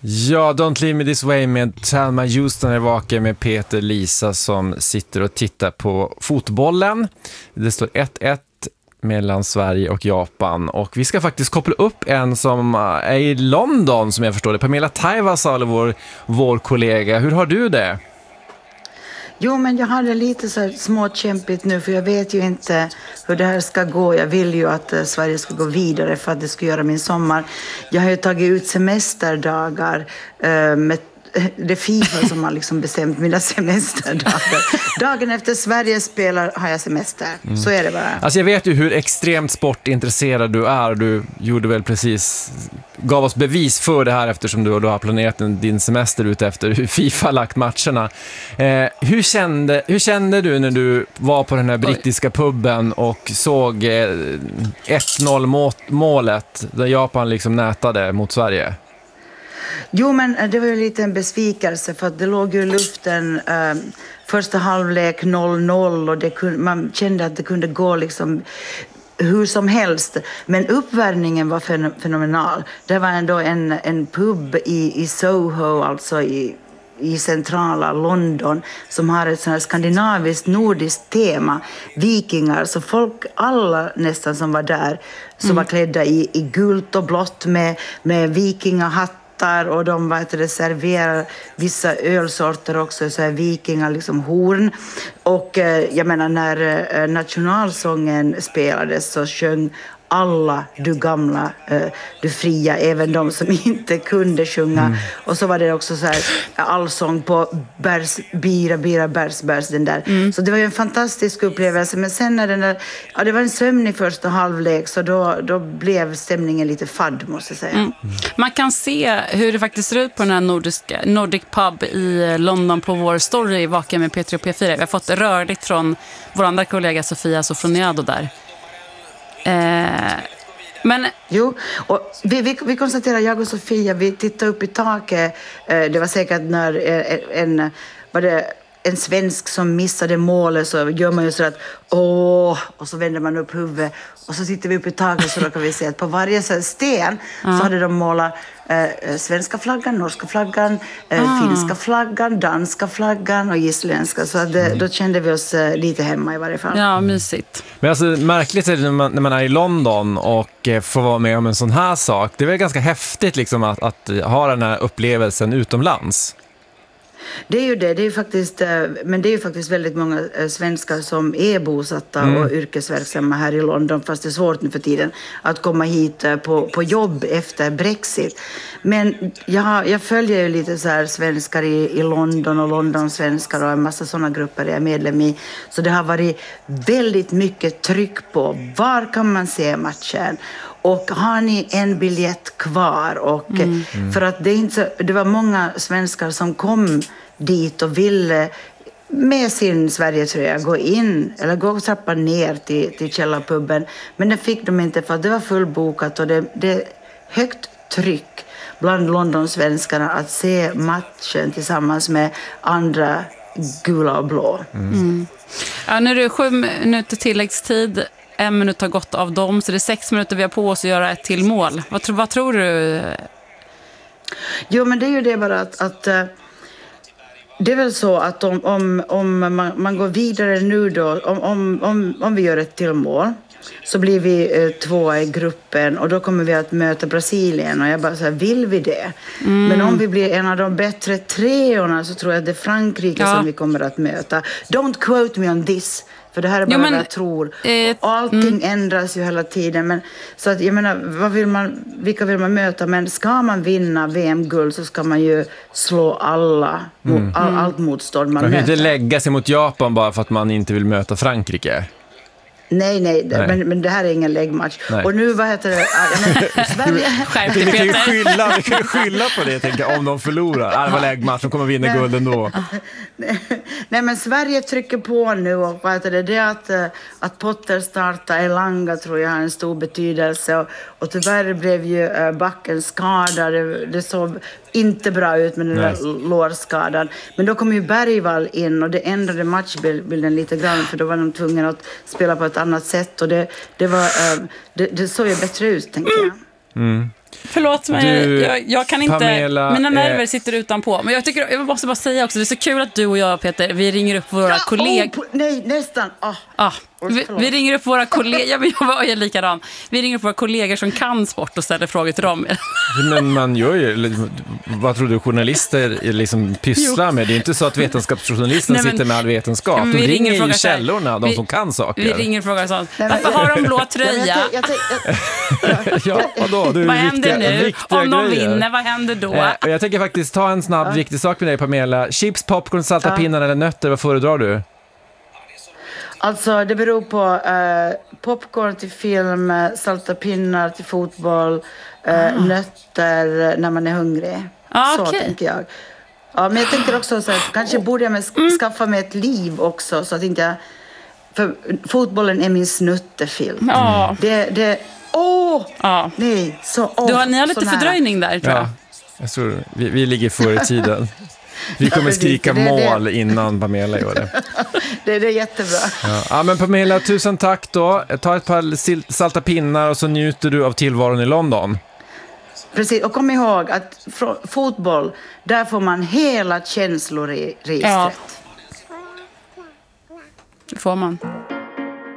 Ja, Don't Leave Me This Way med Thelma Houston är vaken med Peter Lisa som sitter och tittar på fotbollen. Det står 1-1 mellan Sverige och Japan. Och vi ska faktiskt koppla upp en som är i London, som jag förstår det. Pamela Taivasalo, vår kollega. Hur har du det? Jo, men jag har det lite så här småkämpigt nu, för jag vet ju inte hur det här ska gå. Jag vill ju att Sverige ska gå vidare för att det ska göra min sommar. Jag har ju tagit ut semesterdagar med det är FIFA som har liksom bestämt mina semesterdagar. Dagen efter Sverige spelar har jag semester. Så är det bara. Alltså jag vet ju hur extremt sportintresserad du är. Du gjorde väl precis, gav oss bevis för det här eftersom du har planerat din semester ut efter hur FIFA lagt matcherna. Hur kände du när du var på den här brittiska puben och såg 1-0 målet där Japan liksom nätade mot Sverige? Jo, men det var ju lite en besvikelse för att det låg ju i luften första halvlek 0-0 och man kände att det kunde gå liksom hur som helst. Men uppvärmningen var fenomenal. Det var ändå en pub i Soho, alltså i centrala London, som har ett sånt här skandinaviskt nordiskt tema, vikingar, så folk, alla nästan som var där, som var klädda i gult och blått med vikingahatt, och de serverar vissa ölsorter också, så här vikingar, liksom horn. Och jag menar, när nationalsången spelades så sjöng alla du gamla, du fria, även de som inte kunde sjunga. Och så var det också så här allsång på bärs, bira, bärs, den där. Så det var ju en fantastisk upplevelse. Men sen när det var en sömn i första halvlek, så då blev stämningen lite fadd, måste jag säga. Man kan se hur det faktiskt ser ut på den här Nordic Pub i London på vår story Vaken med P3 och P4. Vi har fått rörligt från vår andra kollega Sofia Sofroniado där. Men jo, och vi konstaterar, jag och Sofia, vi tittade upp i taket. Det var säkert när en svensk som missade målet, så gör man ju så att och så vänder man upp huvudet och så sitter vi upp i taket, så då kan vi se att på varje sten så hade de målat svenska flaggan, norska flaggan, finska flaggan, danska flaggan och isländska, så då kände vi oss lite hemma i varje fall. Ja, mysigt. Men alltså märkligt är det när man är i London och får vara med om en sån här sak. Det är väl ganska häftigt liksom att ha den här upplevelsen utomlands. Det är ju det, men det är ju faktiskt väldigt många svenskar som är bosatta och yrkesverksamma här i London, fast det är svårt nu för tiden att komma hit på jobb efter Brexit. Men jag följer ju lite så här svenskar i London och Londonsvenskar och en massa sådana grupper jag är medlem i. Så det har varit väldigt mycket tryck på var kan man se matchen. Och har ni en biljett kvar? Och för att det var många svenskar som kom dit och ville med sin Sverige-tröja gå in eller gå och trappa ner till källarpubben. Men det fick de inte för att det var fullbokat, och det är högt tryck bland Londonsvenskarna att se matchen tillsammans med andra gula och blå. Ja, nu är det 7 minuter tilläggstid. 1 minut har gått av dem, så det är 6 minuter vi har på oss att göra ett till mål. Vad tror du? Jo, men det är ju det bara att det är väl så att om man går vidare nu då, om vi gör ett till mål, så blir vi 2 i gruppen, och då kommer vi att möta Brasilien, och jag bara så här, vill vi det? Men om vi blir en av de bättre 3:orna, så tror jag att det är Frankrike som vi kommer att möta. Don't quote me on this. För det här är bara vad jag tror. Och allting ändras ju hela tiden. Men, så att, jag menar, vilka vill man möta? Men ska man vinna VM-guld, så ska man ju slå allt motstånd man möter. Man kan inte lägga sig mot Japan bara för att man inte vill möta Frankrike. Nej. Men det här är ingen läggmatch. Nej. Och nu, vad heter det? Sverige... Vi kan ju skylla på det, tänker jag, om de förlorar. Det var läggmatch, de kommer vinna guld ändå. Nej, men Sverige trycker på nu, och vad heter det? Det är att Potter startar Elanga, tror jag har en stor betydelse. Och tyvärr blev ju backen skadad. Det såg inte bra ut med den där lårskadan. Men då kom ju Bergvall in, och det ändrade matchbilden lite grann, för då var de tvungna att spela på ett annat sätt, och det såg ju bättre ut, tänker jag. Förlåt mig, jag kan inte, Pamela, mina nerver sitter utanpå. Men jag måste bara säga också, det är så kul att du och jag, Peter, vi ringer upp våra kollegor. Nej, nästan. Vi ringer upp våra kollegor, jag är likadan. Vi ringer upp våra kollegor som kan sport och ställer frågor till dem. Men man gör ju, vad tror du journalister liksom pysslar med? Det är inte så att vetenskapsjournalisten sitter med all vetenskap. De ringer ju källorna, de som kan saker. Vi ringer och frågar sånt. Varför har de blå tröja? Ja, vadå? Vad händer nu? Om de vinner, vad händer då? Och jag tänker faktiskt ta en snabb viktig sak med dig, Pamela. Chips, popcorn, salta pinnar eller nötter, vad föredrar du? Alltså det beror på popcorn till film, salta pinnar till fotboll, nötter när man är hungrig. Så tänker jag. Ja, men jag tänker också så att kanske borde jag skaffa mig ett liv också så att inte jag... För fotbollen är min snuttefilm. Nej, ni har lite fördröjning där, tror jag. Jag tror vi ligger före tiden. Vi kommer skrika mål innan Pamela gör det. Det är jättebra. Ja, men Pamela, tusen tack då. Ta ett par salta pinnar och så njuter du av tillvaron i London. Precis, och kom ihåg att fotboll, där får man hela känsloregistret. Det får man.